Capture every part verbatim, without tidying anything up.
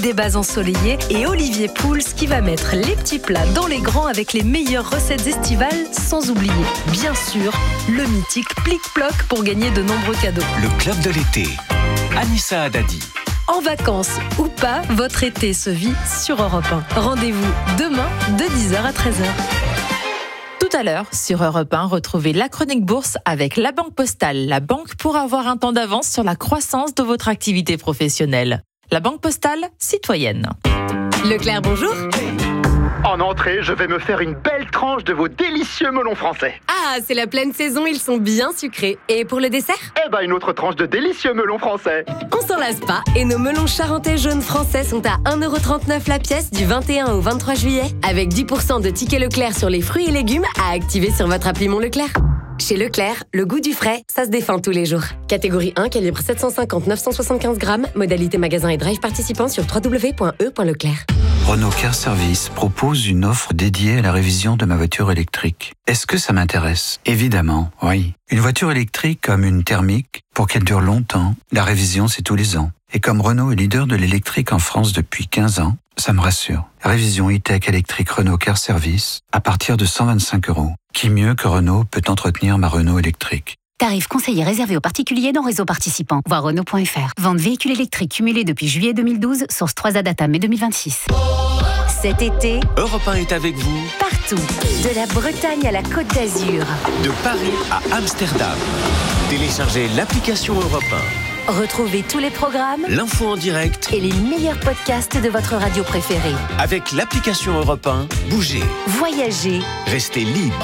des bases ensoleillées et Olivier Pouls qui va mettre les petits plats dans les grands avec les meilleures recettes estivales, sans oublier, bien sûr, le mythique Plic-Ploc pour gagner de nombreux cadeaux. Le club de l'été. Anissa Haddadi. En vacances ou pas, votre été se vit sur Europe un. Rendez-vous demain de dix heures à treize heures. Tout à l'heure, sur Europe un, retrouvez la chronique bourse avec la Banque Postale, la banque pour avoir un temps d'avance sur la croissance de votre activité professionnelle. La Banque Postale, citoyenne. Leclerc, bonjour. En entrée, je vais me faire une belle tranche de vos délicieux melons français. Ah, c'est la pleine saison, ils sont bien sucrés. Et pour le dessert ? Eh ben, une autre tranche de délicieux melons français. On s'en lasse pas. Et nos melons charentais jaunes français sont à un euro trente-neuf la pièce du vingt et un au vingt-trois juillet. Avec dix pour cent de tickets Leclerc sur les fruits et légumes à activer sur votre appli Mon Leclerc. Chez Leclerc, le goût du frais, ça se défend tous les jours. Catégorie un, calibre sept cent cinquante à neuf cent soixante-quinze grammes. Modalité magasin et drive participant sur w w w point e point leclerc. Renault Car Service propose une offre dédiée à la révision de ma voiture électrique. Est-ce que ça m'intéresse ? Évidemment, oui. Une voiture électrique comme une thermique, pour qu'elle dure longtemps, la révision c'est tous les ans. Et comme Renault est leader de l'électrique en France depuis quinze ans, ça me rassure. Révision e-tech électrique Renault Car Service à partir de cent vingt-cinq euros. Qui mieux que Renault peut entretenir ma Renault électrique ? Tarif conseillé réservé aux particuliers dans réseau participant. Voir Renault point f r. Vente véhicules électriques cumulés depuis juillet deux mille douze. Source trois A Data mai deux mille vingt-six. Cet été, Europe un est avec vous. partout, de la Bretagne à la Côte d'Azur. De Paris à Amsterdam. Téléchargez l'application Europe un. Retrouvez tous les programmes L'info en direct. et les meilleurs podcasts de votre radio préférée. Avec l'application Europe un, bougez. Voyagez. Restez libre.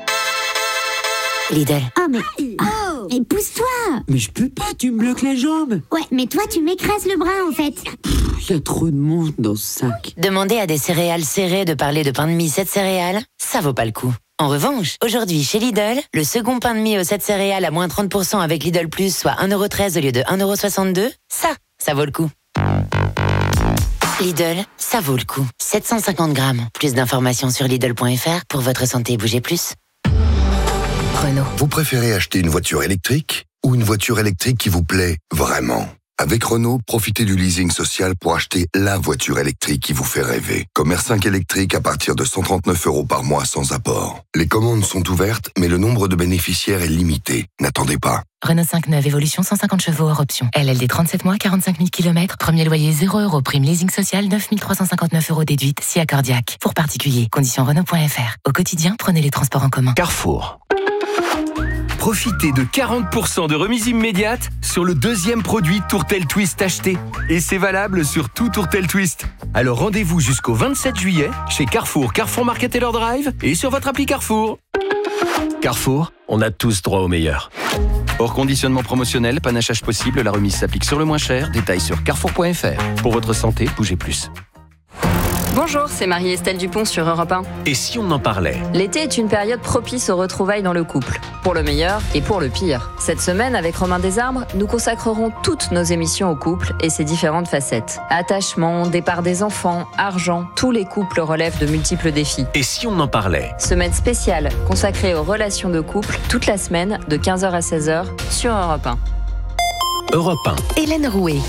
Lidl. Oh mais... Oh mais pousse-toi. Mais je peux pas, tu me bloques la jambe. Ouais, mais toi tu m'écrases le bras en fait. Il y a trop de monde dans ce sac. Demander à des céréales serrées de parler de pain de mie sept céréales, ça vaut pas le coup. En revanche, aujourd'hui chez Lidl, le second pain de mie aux sept céréales à moins trente pour cent avec Lidl Plus, soit un euro treize au lieu de un euro soixante-deux, ça, ça vaut le coup. Lidl, ça vaut le coup. sept cent cinquante grammes. Plus d'informations sur Lidl point f r. Pour votre santé, bougez plus. Renault. Vous préférez acheter une voiture électrique ou une voiture électrique qui vous plaît vraiment ? Avec Renault, profitez du leasing social pour acheter la voiture électrique qui vous fait rêver. Comme R cinq électrique à partir de cent trente-neuf euros par mois sans apport. Les commandes sont ouvertes, mais le nombre de bénéficiaires est limité. N'attendez pas. Renault cinq neuf, évolution cent cinquante chevaux hors option. L L D trente-sept mois, quarante-cinq mille kilomètres. Premier loyer zéro euros. Prime leasing social neuf mille trois cent cinquante-neuf euros déduite. Si accordiaque. Pour particulier. Conditions Renault point f r. Au quotidien, prenez les transports en commun. Carrefour. Profitez de quarante pour cent de remise immédiate sur le deuxième produit Tourtel Twist acheté. Et c'est valable sur tout Tourtel Twist. Alors rendez-vous jusqu'au vingt-sept juillet chez Carrefour, Carrefour Market Taylor Drive et sur votre appli Carrefour. Carrefour, on a tous droit au meilleur. Hors conditionnement promotionnel, panachage possible, la remise s'applique sur le moins cher. Détails sur carrefour point f r. Pour votre santé, bougez plus. Bonjour, c'est Marie-Estelle Dupont sur Europe un. Et si on en parlait ? L'été est une période propice aux retrouvailles dans le couple, pour le meilleur et pour le pire. Cette semaine, avec Romain Desarbres, nous consacrerons toutes nos émissions au couple et ses différentes facettes. Attachement, départ des enfants, argent, tous les couples relèvent de multiples défis. Et si on en parlait ? Semaine spéciale consacrée aux relations de couple, toute la semaine, de quinze heures à seize heures, sur Europe un. Europe un. Hélène Rouet.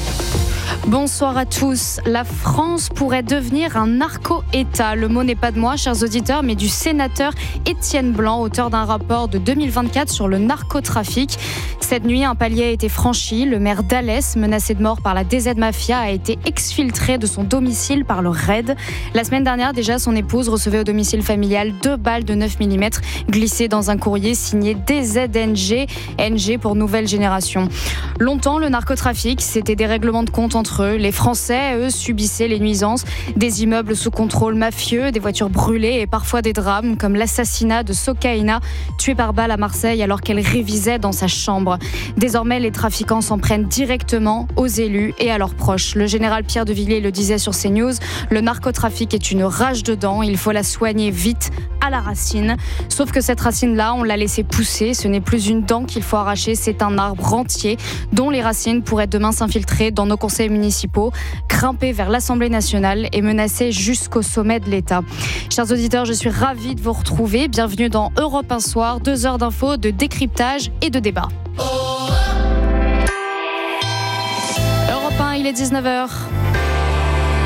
Bonsoir à tous. La France pourrait devenir un narco-État. Le mot n'est pas de moi, chers auditeurs, mais du sénateur Étienne Blanc, auteur d'un rapport de deux mille vingt-quatre sur le narcotrafic. Cette nuit, un palier a été franchi. Le maire d'Alès, menacé de mort par la D Z Mafia, a été exfiltré de son domicile par le raid. La semaine dernière, déjà, son épouse recevait au domicile familial deux balles de neuf millimètres glissées dans un courrier signé D Z N G, N G pour Nouvelle Génération. Longtemps, le narcotrafic, c'était des règlements de compte entre eux. Les Français, eux, subissaient les nuisances des immeubles sous contrôle mafieux, des voitures brûlées et parfois des drames comme l'assassinat de Sokaina, tuée par balle à Marseille alors qu'elle révisait dans sa chambre. Désormais, les trafiquants s'en prennent directement aux élus et à leurs proches. Le général Pierre de Villiers le disait sur CNews, le narcotrafic est une rage de dents, il faut la soigner vite, à la racine. Sauf que cette racine-là, on l'a laissée pousser, ce n'est plus une dent qu'il faut arracher, c'est un arbre entier dont les racines pourraient demain s'infiltrer dans nos conseils municipaux, grimper vers l'Assemblée nationale et menacer jusqu'au sommet de l'État. Chers auditeurs, je suis ravie de vous retrouver. Bienvenue dans Europe un Soir, deux heures d'infos, de décryptage et de débat. Europe un, il est dix-neuf heures.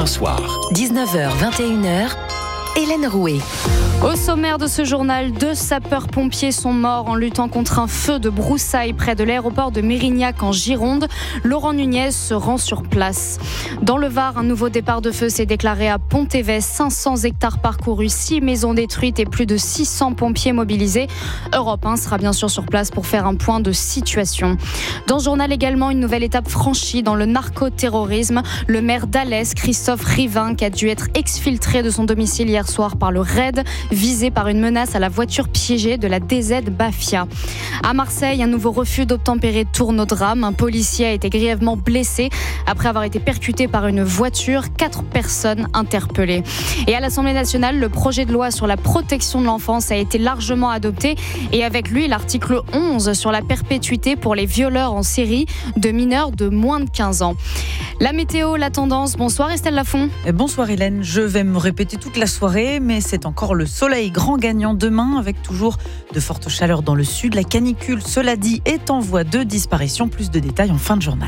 un Soir. dix-neuf heures vingt et une heures, Hélène Rouet. Au sommaire de ce journal, deux sapeurs-pompiers sont morts en luttant contre un feu de broussailles près de l'aéroport de Mérignac en Gironde. Laurent Nunez se rend sur place. Dans le Var, un nouveau départ de feu s'est déclaré à Pont-Évès. cinq cents hectares parcourus, six maisons détruites et plus de six cents pompiers mobilisés. Europe un sera bien sûr sur place pour faire un point de situation. Dans ce journal également, une nouvelle étape franchie dans le narcoterrorisme. Le maire d'Alès, Christophe Rivinc, a dû être exfiltré de son domicile hier soir par le raid, visé par une menace à la voiture piégée de la D Z Bafia. À Marseille, un nouveau refus d'obtempérer tourne au drame. Un policier a été grièvement blessé après avoir été percuté par une voiture. Quatre personnes interpellées. Et à l'Assemblée nationale, le projet de loi sur la protection de l'enfance a été largement adopté. Et avec lui, l'article onze sur la perpétuité pour les violeurs en série de mineurs de moins de quinze ans. La météo, la tendance. Bonsoir Estelle Lafont. Bonsoir Hélène. Je vais me répéter toute la soirée, mais c'est encore le soleil grand gagnant demain, avec toujours de fortes chaleurs dans le sud. La canicule, cela dit, est en voie de disparition. Plus de détails en fin de journal.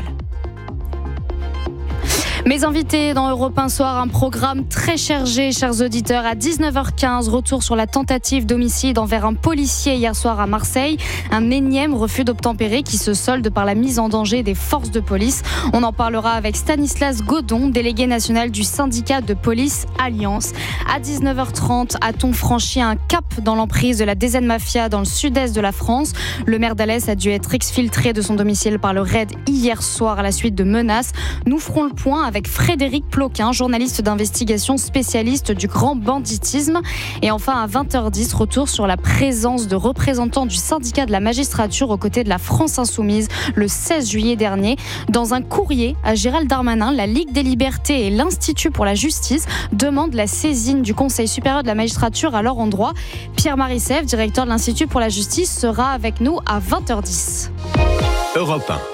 Mes invités dans Europe un Soir, un programme très chargé, chers auditeurs. À dix-neuf heures quinze, retour sur la tentative d'homicide envers un policier hier soir à Marseille. Un énième refus d'obtempérer qui se solde par la mise en danger des forces de police. On en parlera avec Stanislas Godon, délégué national du syndicat de police Alliance. À dix-neuf heures trente, a-t-on franchi un cap dans l'emprise de la D Z Mafia dans le sud-est de la France? Le maire d'Alès a dû être exfiltré de son domicile par le raid hier soir à la suite de menaces. Nous ferons le point avec avec Frédéric Ploquin, journaliste d'investigation spécialiste du grand banditisme. Et enfin, à vingt heures dix, retour sur la présence de représentants du syndicat de la magistrature aux côtés de la France Insoumise le seize juillet dernier. Dans un courrier à Gérald Darmanin, la Ligue des Libertés et l'Institut pour la Justice demandent la saisine du Conseil supérieur de la magistrature à leur endroit. Pierre-Marie Sèvres, directeur de l'Institut pour la Justice, sera avec nous à vingt heures dix. Europe un.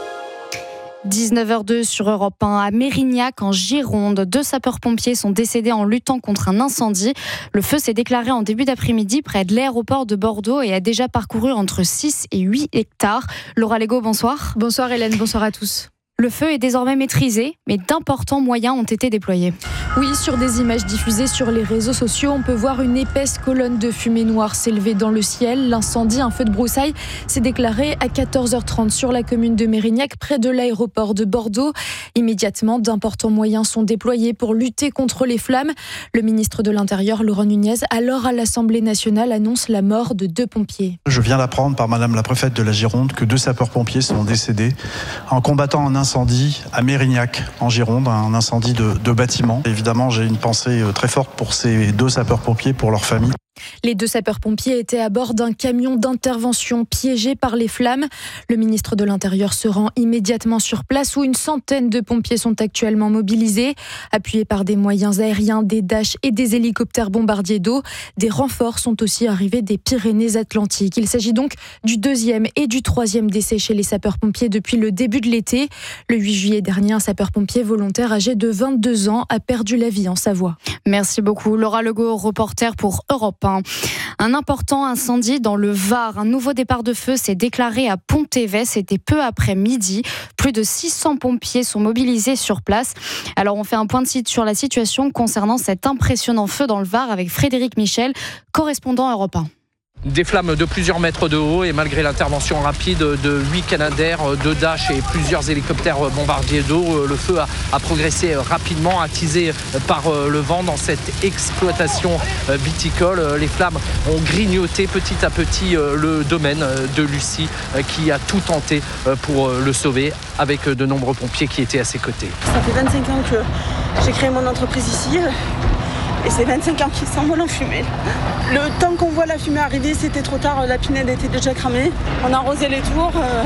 dix-neuf heures deux sur Europe un, à Mérignac en Gironde. Deux sapeurs-pompiers sont décédés en luttant contre un incendie. Le feu s'est déclaré en début d'après-midi près de l'aéroport de Bordeaux et a déjà parcouru entre six et huit hectares. Laura Lego, bonsoir. Bonsoir Hélène, bonsoir à tous. Le feu est désormais maîtrisé, mais d'importants moyens ont été déployés. Oui, sur des images diffusées sur les réseaux sociaux, on peut voir une épaisse colonne de fumée noire s'élever dans le ciel. L'incendie, un feu de broussailles, s'est déclaré à quatorze heures trente sur la commune de Mérignac, près de l'aéroport de Bordeaux. Immédiatement, d'importants moyens sont déployés pour lutter contre les flammes. Le ministre de l'Intérieur, Laurent Nunez, alors à l'Assemblée nationale, annonce la mort de deux pompiers. Je viens d'apprendre par madame la préfète de la Gironde que deux sapeurs-pompiers sont décédés en combattant un incendie à Mérignac, en Gironde, un incendie de, de bâtiment. Évidemment, j'ai une pensée très forte pour ces deux sapeurs-pompiers, pour leur famille. Les deux sapeurs-pompiers étaient à bord d'un camion d'intervention piégé par les flammes. Le ministre de l'Intérieur se rend immédiatement sur place où une centaine de pompiers sont actuellement mobilisés. Appuyés par des moyens aériens, des Dash et des hélicoptères bombardiers d'eau, des renforts sont aussi arrivés des Pyrénées-Atlantiques. Il s'agit donc du deuxième et du troisième décès chez les sapeurs-pompiers depuis le début de l'été. Le huit juillet dernier, un sapeur-pompier volontaire âgé de vingt-deux ans a perdu la vie en Savoie. Merci beaucoup. Laura Legault, reporter pour Europe un. Un important incendie dans le Var. Un nouveau départ de feu s'est déclaré à Pont-Évès. C'était peu après midi. Plus de six cents pompiers sont mobilisés sur place. Alors on fait un point de site sur la situation concernant cet impressionnant feu dans le Var avec Frédéric Michel, correspondant Europe un. Des flammes de plusieurs mètres de haut et malgré l'intervention rapide de huit Canadair, de Dash et plusieurs hélicoptères bombardiers d'eau, le feu a, a progressé rapidement, attisé par le vent dans cette exploitation viticole. Les flammes ont grignoté petit à petit le domaine de Lucie qui a tout tenté pour le sauver avec de nombreux pompiers qui étaient à ses côtés. Ça fait vingt-cinq ans que j'ai créé mon entreprise ici. Et c'est vingt-cinq ans qu'ils s'envolent en fumée. Le temps qu'on voit la fumée arriver, c'était trop tard, la pinède était déjà cramée. On a arrosé les tours, euh,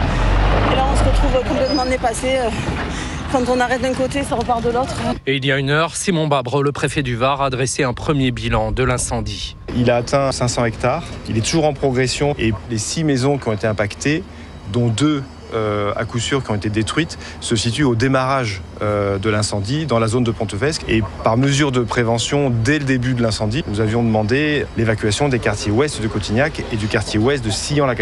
et là on se retrouve complètement dépassé. Quand on arrête d'un côté, ça repart de l'autre. Et il y a une heure, Simon Babre, le préfet du Var, a dressé un premier bilan de l'incendie. Il a atteint cinq cents hectares, il est toujours en progression et les six maisons qui ont été impactées, dont deux Euh, à coup sûr qui ont été détruites, se situent au démarrage euh, de l'incendie dans la zone de Pont-Évès. Et par mesure de prévention, dès le début de l'incendie, nous avions demandé l'évacuation des quartiers ouest de Cotignac et du quartier ouest de Sillan-la-Cascade.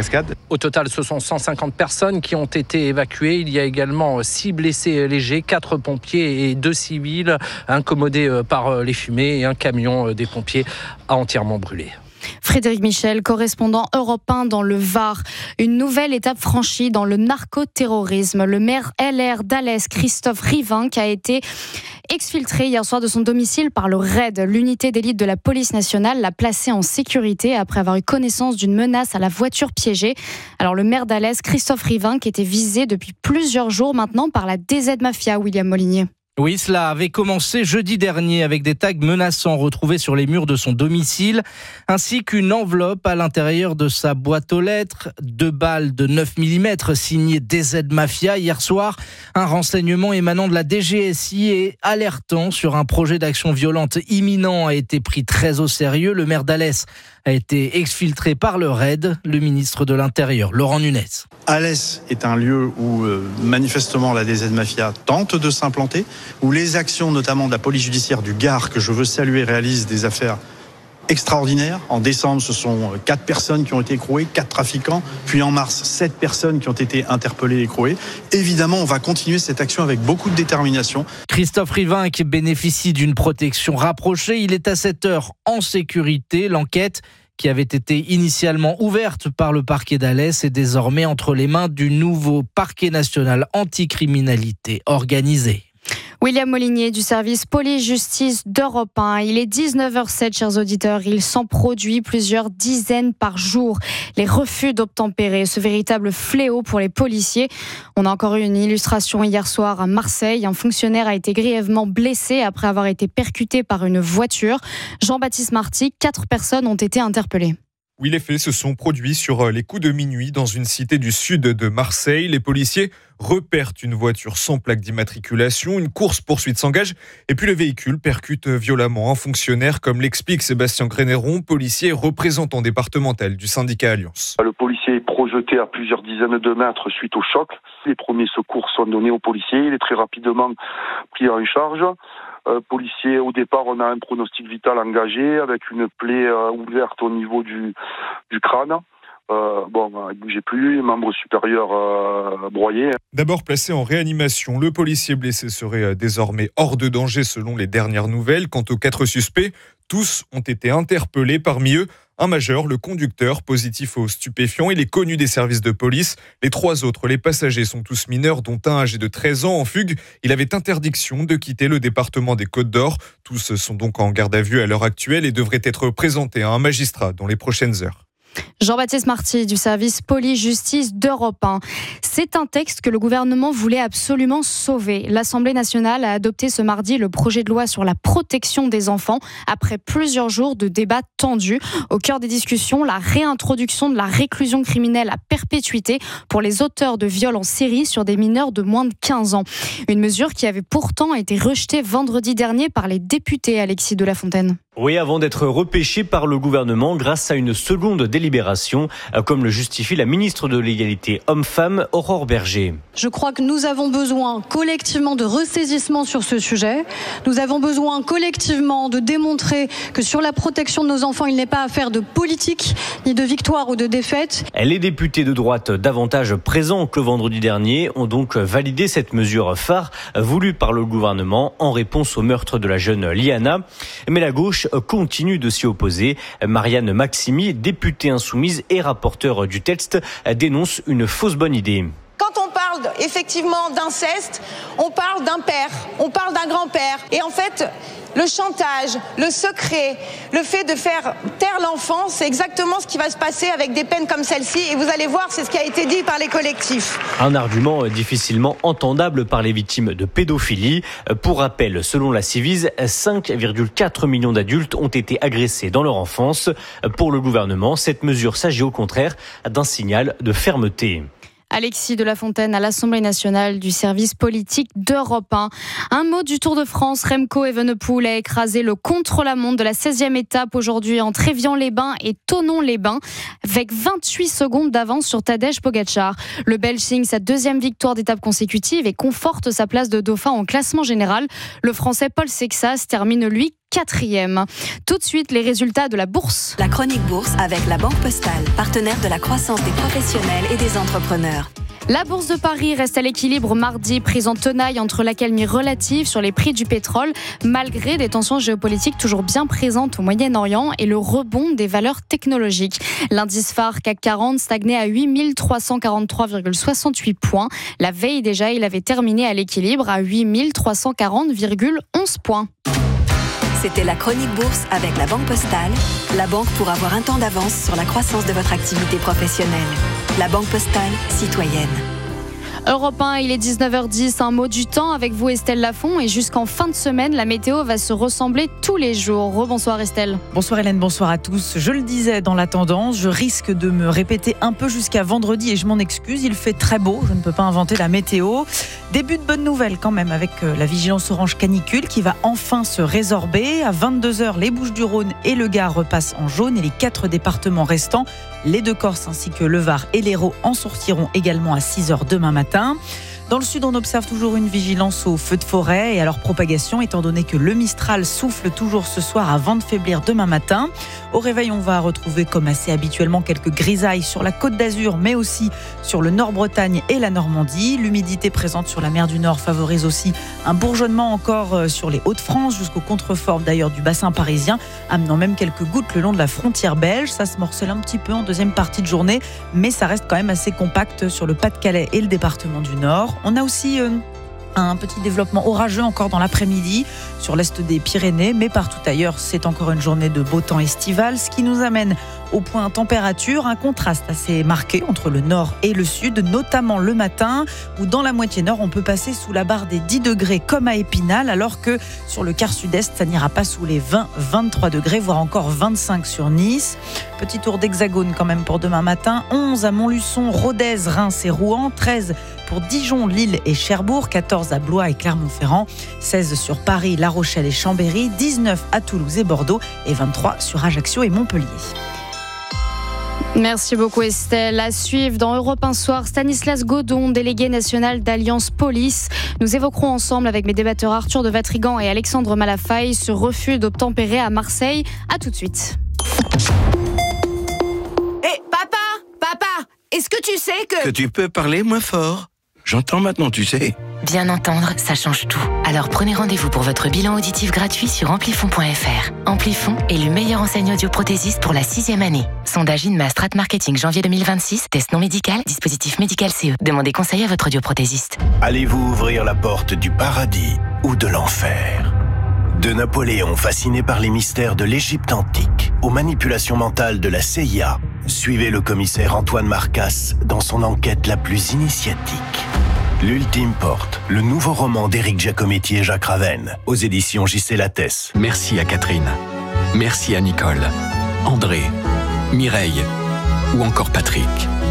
Au total, ce sont cent cinquante personnes qui ont été évacuées. Il y a également six blessés légers, quatre pompiers et deux civils incommodés par les fumées et un camion des pompiers a entièrement brûlé. Frédéric Michel, correspondant Europe un dans le Var. Une nouvelle étape franchie dans le narcoterrorisme. Le maire L R d'Alès, Christophe Rivain, qui a été exfiltré hier soir de son domicile par le R A I D. L'unité d'élite de la police nationale l'a placé en sécurité après avoir eu connaissance d'une menace à la voiture piégée. Alors le maire d'Alès, Christophe Rivain, qui était visé depuis plusieurs jours maintenant par la D Z Mafia, William Molinier. Oui, cela avait commencé jeudi dernier avec des tags menaçants retrouvés sur les murs de son domicile, ainsi qu'une enveloppe à l'intérieur de sa boîte aux lettres. Deux balles de neuf millimètres signées D Z Mafia. Hier soir, un renseignement émanant de la D G S I et alertant sur un projet d'action violente imminent a été pris très au sérieux. Le maire d'Alès a été exfiltré par le R A I D, le ministre de l'Intérieur, Laurent Nunez. Alès est un lieu où euh, manifestement la D Z Mafia tente de s'implanter, où les actions notamment de la police judiciaire du Gard, que je veux saluer, réalisent des affaires extraordinaires. En décembre, ce sont quatre personnes qui ont été écrouées, quatre trafiquants, puis en mars, sept personnes qui ont été interpellées et écrouées. Évidemment, on va continuer cette action avec beaucoup de détermination. Christophe Rivain qui bénéficie d'une protection rapprochée, il est à cette heure en sécurité. L'enquête qui avait été initialement ouverte par le parquet d'Alès est désormais entre les mains du nouveau parquet national anticriminalité organisée. William Molinier du service police-justice d'Europe un. Il est dix-neuf heures sept, chers auditeurs. Il s'en produit plusieurs dizaines par jour. Les refus d'obtempérer, ce véritable fléau pour les policiers. On a encore eu une illustration hier soir à Marseille. Un fonctionnaire a été grièvement blessé après avoir été percuté par une voiture. Jean-Baptiste Marty, quatre personnes ont été interpellées. Oui, les faits se sont produits sur les coups de minuit dans une cité du sud de Marseille. Les policiers repèrent une voiture sans plaque d'immatriculation. Une course-poursuite s'engage et puis le véhicule percute violemment un fonctionnaire, comme l'explique Sébastien Grénéron, policier représentant départemental du syndicat Alliance. Le policier est projeté à plusieurs dizaines de mètres suite au choc. Les premiers secours sont donnés au policier. Il est très rapidement pris en charge. Euh, policier, au départ, on a un pronostic vital engagé avec une plaie euh, ouverte au niveau du, du crâne. Euh, bon, il ne bougeait plus, membre supérieur euh, broyé. D'abord placé en réanimation, le policier blessé serait désormais hors de danger selon les dernières nouvelles. Quant aux quatre suspects, tous ont été interpellés. Parmi eux, un majeur, le conducteur, positif aux stupéfiants. Il est connu des services de police. Les trois autres, les passagers, sont tous mineurs, dont un âgé de treize ans en fugue. Il avait interdiction de quitter le département des Côtes-d'Or. Tous sont donc en garde à vue à l'heure actuelle et devraient être présentés à un magistrat dans les prochaines heures. Jean-Baptiste Marty du service police-justice d'Europe un. C'est un texte que le gouvernement voulait absolument sauver. L'Assemblée nationale a adopté ce mardi le projet de loi sur la protection des enfants après plusieurs jours de débats tendus. Au cœur des discussions, la réintroduction de la réclusion criminelle à perpétuité pour les auteurs de viols en série sur des mineurs de moins de quinze ans. Une mesure qui avait pourtant été rejetée vendredi dernier par les députés, Alexis de la Fontaine. Oui, avant d'être repêché par le gouvernement grâce à une seconde délibération, comme le justifie la ministre de l'Égalité homme-femme, Aurore Berger. Je crois que nous avons besoin collectivement de ressaisissement sur ce sujet. Nous avons besoin collectivement de démontrer que sur la protection de nos enfants, il n'est pas affaire de politique, ni de victoire ou de défaite. Les députés de droite, davantage présents que vendredi dernier, ont donc validé cette mesure phare voulue par le gouvernement en réponse au meurtre de la jeune Liana. Mais la gauche continue de s'y opposer. Marianne Maximi, députée insoumise et rapporteure du texte, dénonce une fausse bonne idée. Quand on parle effectivement d'inceste, on parle d'un père, on parle d'un grand-père. Et en fait, le chantage, le secret, le fait de faire taire l'enfant, c'est exactement ce qui va se passer avec des peines comme celle-ci. Et vous allez voir, c'est ce qui a été dit par les collectifs. Un argument difficilement entendable par les victimes de pédophilie. Pour rappel, selon la Civise, cinq virgule quatre millions d'adultes ont été agressés dans leur enfance. Pour le gouvernement, cette mesure s'agit au contraire d'un signal de fermeté. Alexis de la Fontaine à l'Assemblée nationale du service politique d'Europe un. Un mot du Tour de France. Remco Evenepoel a écrasé le contre-la-montre de la seizième étape aujourd'hui entre Évian-les-Bains et Thonon-les-Bains avec vingt-huit secondes d'avance sur Tadej Pogacar. Le Belge signe sa deuxième victoire d'étape consécutive et conforte sa place de dauphin en classement général. Le Français Paul Sexas termine lui quatrième. Tout de suite, les résultats de la bourse. La chronique bourse avec la Banque Postale, partenaire de la croissance des professionnels et des entrepreneurs. La bourse de Paris reste à l'équilibre mardi, prise en tenaille entre l'accalmie relative sur les prix du pétrole, malgré des tensions géopolitiques toujours bien présentes au Moyen-Orient et le rebond des valeurs technologiques. L'indice phare C A C quarante stagnait à huit mille trois cent quarante-trois virgule soixante-huit points. La veille déjà, il avait terminé à l'équilibre à huit mille trois cent quarante virgule onze points. C'était la chronique bourse avec la Banque Postale, la banque pour avoir un temps d'avance sur la croissance de votre activité professionnelle. La Banque Postale, citoyenne. Europe un, il est dix-neuf heures dix, un mot du temps avec vous Estelle Lafont, et jusqu'en fin de semaine, la météo va se ressembler tous les jours. Rebonsoir Estelle. Bonsoir Hélène, bonsoir à tous. Je le disais dans la tendance, je risque de me répéter un peu jusqu'à vendredi et je m'en excuse, il fait très beau, je ne peux pas inventer la météo. Début de bonne nouvelle quand même avec la vigilance orange canicule qui va enfin se résorber. À vingt-deux heures, les Bouches-du-Rhône et le Gard repassent en jaune et les quatre départements restants, les deux Corses ainsi que le Var et l'Hérault, en sortiront également à six heures demain matin. Dans le sud, on observe toujours une vigilance aux feux de forêt et à leur propagation, étant donné que le Mistral souffle toujours ce soir avant de faiblir demain matin. Au réveil, on va retrouver, comme assez habituellement, quelques grisailles sur la Côte d'Azur, mais aussi sur le Nord-Bretagne et la Normandie. L'humidité présente sur la mer du Nord favorise aussi un bourgeonnement encore sur les Hauts-de-France, jusqu'au contrefort d'ailleurs du bassin parisien, amenant même quelques gouttes le long de la frontière belge. Ça se morcelle un petit peu en deuxième partie de journée, mais ça reste quand même assez compact sur le Pas-de-Calais et le département du Nord. On a aussi euh, un petit développement orageux encore dans l'après-midi sur l'est des Pyrénées, mais partout ailleurs, c'est encore une journée de beau temps estival, ce qui nous amène au point température, un contraste assez marqué entre le nord et le sud, notamment le matin, où dans la moitié nord, on peut passer sous la barre des dix degrés comme à Épinal, alors que sur le quart sud-est, ça n'ira pas sous les vingt à vingt-trois degrés, voire encore vingt-cinq sur Nice. Petit tour d'hexagone quand même pour demain matin, onze à Montluçon, Rodez, Reims et Rouen, treize pour Dijon, Lille et Cherbourg, quatorze à Blois et Clermont-Ferrand, seize sur Paris, La Rochelle et Chambéry, dix-neuf à Toulouse et Bordeaux et vingt-trois sur Ajaccio et Montpellier. Merci beaucoup Estelle. À suivre dans Europe un Soir, Stanislas Godon, délégué national d'Alliance Police. Nous évoquerons ensemble avec mes débatteurs Arthur de Vatrigan et Alexandre Malafaille ce refus d'obtempérer à Marseille. À tout de suite. Hé, hey, papa, papa, est-ce que tu sais que... Que tu peux parler moins fort. J'entends maintenant, tu sais. Bien entendre, ça change tout. Alors prenez rendez-vous pour votre bilan auditif gratuit sur amplifon point f r. Amplifon est le meilleur enseigne audioprothésiste pour la sixième année. Sondage INMA Strat Marketing janvier deux mille vingt-six, test non médical, dispositif médical C E. Demandez conseil à votre audioprothésiste. Allez-vous ouvrir la porte du paradis ou de l'enfer ? De Napoléon fasciné par les mystères de l'Égypte antique aux manipulations mentales de la C I A, suivez le commissaire Antoine Marcasse dans son enquête la plus initiatique. L'Ultime Porte, le nouveau roman d'Éric Giacometti et Jacques Ravenne, aux éditions J C Lattès. Merci à Catherine. Merci à Nicole, André, Mireille ou encore Patrick.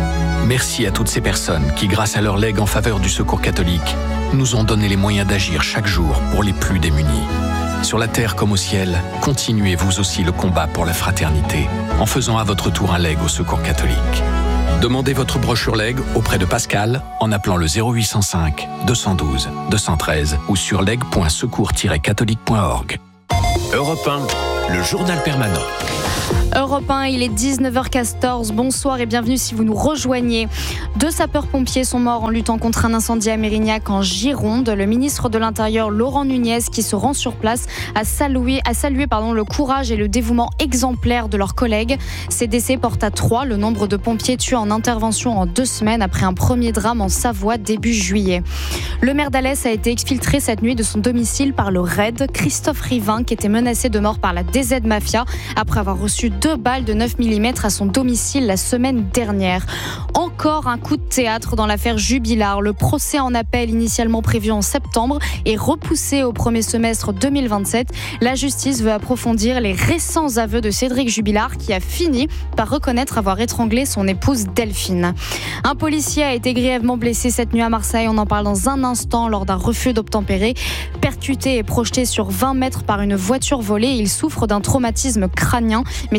Merci à toutes ces personnes qui, grâce à leur legs en faveur du Secours catholique, nous ont donné les moyens d'agir chaque jour pour les plus démunis. Sur la terre comme au ciel, continuez vous aussi le combat pour la fraternité en faisant à votre tour un leg au Secours catholique. Demandez votre brochure leg auprès de Pascal en appelant le zéro huit cent cinq deux cent douze deux cent treize ou sur leg point secours tiret catholique point org. Europe un, le journal permanent. Europe un, il est dix-neuf heures quatorze. Bonsoir et bienvenue si vous nous rejoignez. Deux sapeurs-pompiers sont morts en luttant contre un incendie à Mérignac en Gironde. Le ministre de l'Intérieur, Laurent Nunez, qui se rend sur place, a salué, a salué pardon, le courage et le dévouement exemplaire de leurs collègues. Ces décès portent à trois le nombre de pompiers tués en intervention en deux semaines après un premier drame en Savoie début juillet. Le maire d'Alès a été exfiltré cette nuit de son domicile par le raid. Christophe Rivin, qui était menacé de mort par la D Z Mafia après avoir reçu deux balles de neuf millimètres à son domicile la semaine dernière. Encore un coup de théâtre dans l'affaire Jubilard. Le procès en appel initialement prévu en septembre est repoussé au premier semestre deux mille vingt-sept. La justice veut approfondir les récents aveux de Cédric Jubilard qui a fini par reconnaître avoir étranglé son épouse Delphine. Un policier a été grièvement blessé cette nuit à Marseille. On en parle dans un instant lors d'un refus d'obtempérer. Percuté et projeté sur vingt mètres par une voiture volée, il souffre d'un traumatisme crânien, mais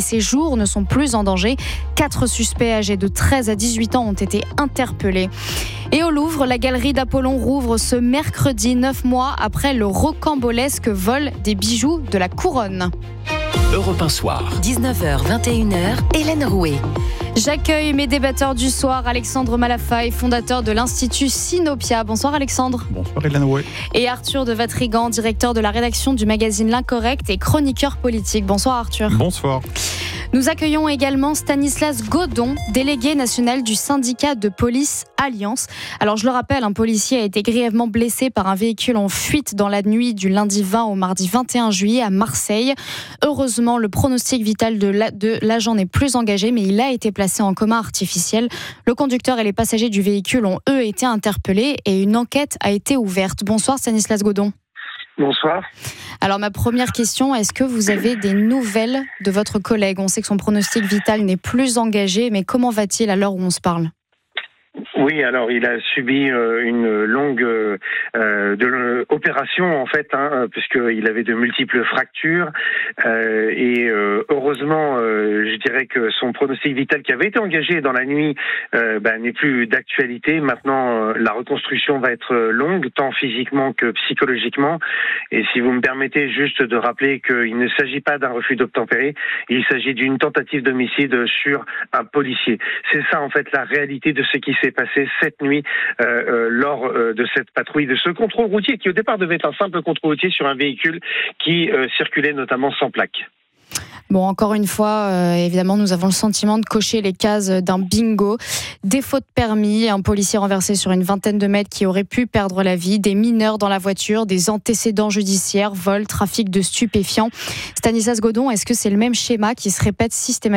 ses jours ne sont plus en danger. Quatre suspects âgés de treize à dix-huit ans ont été interpellés. Et au Louvre, la galerie d'Apollon rouvre ce mercredi, neuf mois après le rocambolesque vol des bijoux de la couronne. Europe un soir. dix-neuf heures vingt et une heures, Hélène Rouet. J'accueille mes débatteurs du soir, Alexandre Malafaille, fondateur de l'Institut Sinopia. Bonsoir Alexandre. Bonsoir Hélène Rouet. Et Arthur de Vatrigan, directeur de la rédaction du magazine L'Incorrect et chroniqueur politique. Bonsoir Arthur. Bonsoir. Nous accueillons également Stanislas Godon, délégué national du syndicat de police Alliance. Alors je le rappelle, un policier a été grièvement blessé par un véhicule en fuite dans la nuit du lundi vingt au mardi vingt et un juillet à Marseille. Heureusement, le pronostic vital de, la, de l'agent n'est plus engagé, mais il a été placé en coma artificiel. Le conducteur et les passagers du véhicule ont eux été interpellés et une enquête a été ouverte. Bonsoir Stanislas Godon. Bonsoir. Alors ma première question, est-ce que vous avez des nouvelles de votre collègue ? On sait que son pronostic vital n'est plus engagé, mais comment va-t-il à l'heure où on se parle ? Oui, alors il a subi euh, une longue euh, de, euh, opération en fait, hein, puisqu'il avait de multiples fractures euh, et euh, heureusement, euh, je dirais que son pronostic vital qui avait été engagé dans la nuit euh, bah, n'est plus d'actualité. Maintenant, euh, la reconstruction va être longue, tant physiquement que psychologiquement. Et si vous me permettez juste de rappeler qu'il ne s'agit pas d'un refus d'obtempérer, il s'agit d'une tentative d'homicide sur un policier. C'est ça en fait la réalité de ce qui s'est passé cette nuit euh, euh, lors euh, de cette patrouille, de ce contrôle routier qui au départ devait être un simple contrôle routier sur un véhicule qui euh, circulait notamment sans plaque. Bon, encore une fois, euh, évidemment, nous avons le sentiment de cocher les cases d'un bingo. Défaut de permis, un policier renversé sur une vingtaine de mètres qui aurait pu perdre la vie, des mineurs dans la voiture, des antécédents judiciaires, vol, trafic de stupéfiants. Stanislas Godon, est-ce que c'est le même schéma qui se répète systématiquement ?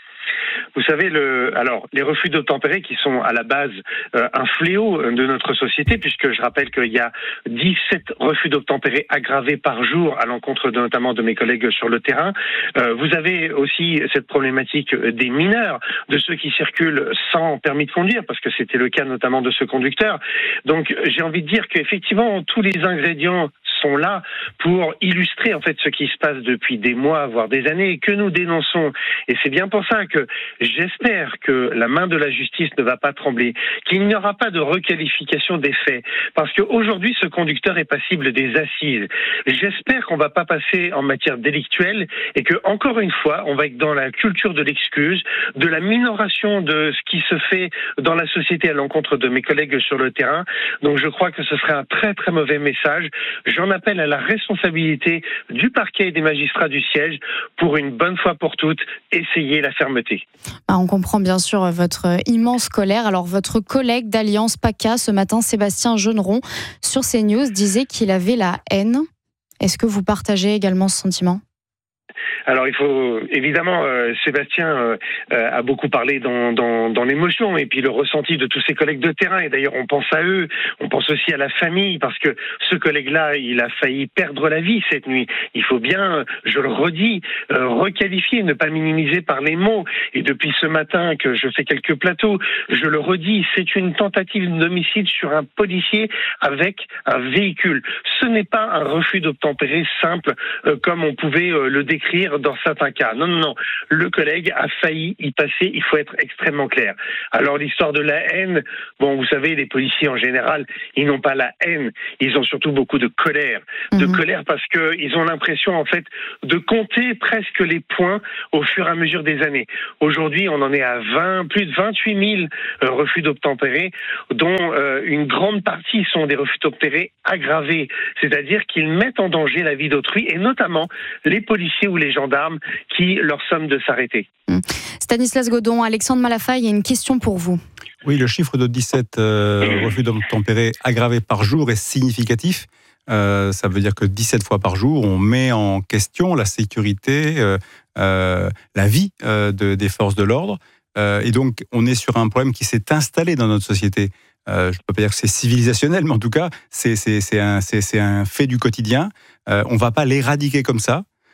Vous savez, le, alors les refus d'obtempérer qui sont à la base euh, un fléau de notre société, puisque je rappelle qu'il y a dix-sept refus d'obtempérer aggravés par jour à l'encontre de, notamment de mes collègues sur le terrain. Euh, vous avez aussi cette problématique des mineurs, de ceux qui circulent sans permis de conduire, parce que c'était le cas notamment de ce conducteur. Donc j'ai envie de dire qu'effectivement tous les ingrédients sont là pour illustrer en fait ce qui se passe depuis des mois, voire des années, que nous dénonçons. Et c'est bien pour ça que j'espère que la main de la justice ne va pas trembler, qu'il n'y aura pas de requalification des faits, parce qu'aujourd'hui ce conducteur est passible des assises. J'espère qu'on ne va pas passer en matière délictuelle et que encore une fois on va être dans la culture de l'excuse, de la minoration de ce qui se fait dans la société à l'encontre de mes collègues sur le terrain. Donc je crois que ce serait un très très mauvais message. J'en appelle à la responsabilité du parquet et des magistrats du siège pour une bonne fois pour toutes essayer la fermeté. Ah, on comprend bien sûr votre immense colère. Alors votre collègue d'Alliance PACA ce matin, Sébastien Jeuneron, sur CNews disait qu'il avait la haine. Est-ce que vous partagez également ce sentiment ? Alors il faut évidemment, euh, Sébastien euh, euh, a beaucoup parlé dans, dans, dans l'émotion et puis le ressenti de tous ses collègues de terrain. Et d'ailleurs on pense à eux, on pense aussi à la famille parce que ce collègue-là, il a failli perdre la vie cette nuit. Il faut bien, je le redis, euh, requalifier, ne pas minimiser par les mots. Et depuis ce matin que je fais quelques plateaux, je le redis, c'est une tentative d'homicide sur un policier avec un véhicule. Ce n'est pas un refus d'obtempérer simple euh, comme on pouvait euh, le décrire dans certains cas. Non, non, non. Le collègue a failli y passer. Il faut être extrêmement clair. Alors, l'histoire de la haine, bon, vous savez, les policiers en général, ils n'ont pas la haine. Ils ont surtout beaucoup de colère. De mmh. colère parce que ils ont l'impression, en fait, de compter presque les points au fur et à mesure des années. Aujourd'hui, on en est à vingt, plus de vingt-huit mille euh, refus d'obtempérer, dont euh, une grande partie sont des refus d'obtempérer aggravés. C'est-à-dire qu'ils mettent en danger la vie d'autrui et notamment les policiers ou les gendarmes qui leur somment de s'arrêter. Stanislas Godon, Alexandre Malafaille, il y a une question pour vous. Oui, le chiffre de dix-sept euh, refus d'obtempérer aggravés par jour est significatif. Euh, ça veut dire que dix-sept fois par jour, on met en question la sécurité, euh, euh, la vie euh, de, des forces de l'ordre. Euh, et donc, on est sur un problème qui s'est installé dans notre société. Euh, je ne peux pas dire que c'est civilisationnel, mais en tout cas, c'est, c'est, c'est, un, c'est, c'est un fait du quotidien. Euh, on ne va pas l'éradiquer comme ça.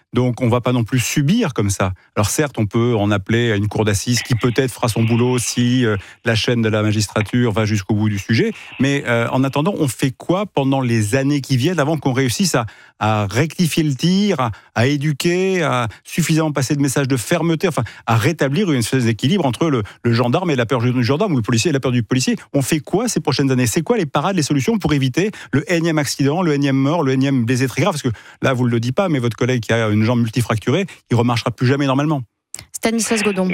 Donc on ne va pas non plus subir comme ça. Alors certes, on peut en appeler à une cour d'assises qui peut-être fera son boulot si euh, la chaîne de la magistrature va jusqu'au bout du sujet. Mais euh, en attendant, on fait quoi pendant les années qui viennent avant qu'on réussisse à, à rectifier le tir, à, à éduquer, à suffisamment passer de messages de fermeté, enfin à rétablir une espèce d'équilibre entre le, le gendarme et la peur du gendarme ou le policier et la peur du policier. On fait quoi ces prochaines années? C'est quoi les parades, les solutions pour éviter le énième accident, le énième mort, le énième blessé très grave? Parce que là, vous ne le dites pas, mais votre collègue qui a une jambe multifracturée, il ne remarchera plus jamais normalement. Stanislas Godon.